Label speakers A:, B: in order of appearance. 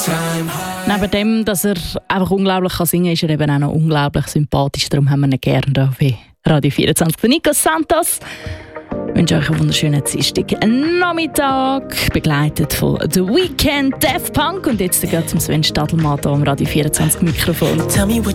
A: Neben dem, dass er einfach unglaublich singen kann, ist er eben auch noch unglaublich sympathisch. Darum haben wir ihn gerne hier bei Radio 24. Der Nico Santos. Ich wünsche euch einen wunderschönen Nachmittag, begleitet von The Weeknd, Daft Punk und jetzt geht es um Sven Stadelmann hier am Radio 24 Mikrofon.